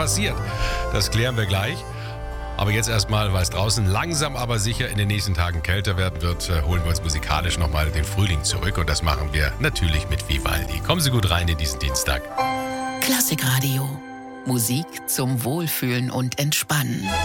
passiert? Das klären wir gleich. Aber jetzt erstmal, weil es draußen langsam aber sicher in den nächsten Tagen kälter werden wird, holen wir uns musikalisch nochmal den Frühling zurück. Und das machen wir natürlich mit Vivaldi. Kommen Sie gut rein in diesen Dienstag. Klassikradio. Musik zum Wohlfühlen und Entspannen.